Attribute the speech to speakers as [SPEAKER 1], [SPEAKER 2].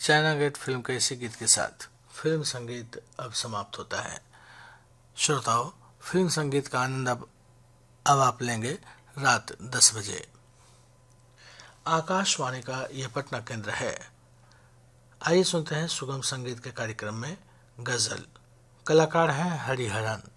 [SPEAKER 1] China gate film के इसी गीत के साथ फिल्म संगीत अब समाप्त होता है। श्रोताओं, फिल्म संगीत का आनंद अब आप लेंगे रात 10 बजे। आकाशवाणी का यह पटना केंद्र है। आइए सुनते हैं सुगम संगीत के कार्यक्रम में गजल। कलाकार हैं हरिहरन।